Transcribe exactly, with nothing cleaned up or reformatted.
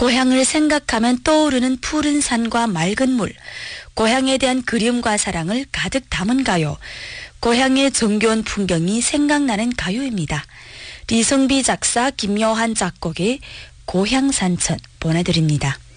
고향을 생각하면 떠오르는 푸른 산과 맑은 물, 고향에 대한 그리움과 사랑을 가득 담은 가요. 고향의 정겨운 풍경이 생각나는 가요입니다. 리성비 작사, 김여한 작곡의 고향 산천 보내드립니다.